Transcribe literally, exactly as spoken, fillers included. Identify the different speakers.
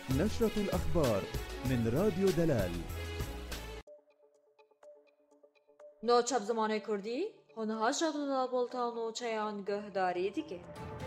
Speaker 1: نشرة الأخبار من راديو دلال.
Speaker 2: نوچەب زمانی کوردی هۆنەها شەغل بۆڵتان و چەیان گەهداری دیکە